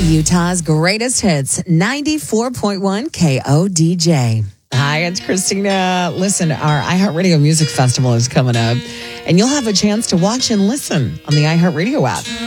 Utah's greatest hits, 94.1 KODJ. Hi, it's Christina. Listen, our iHeartRadio Music Festival is coming up, and you'll have a chance to watch and listen on the iHeartRadio app.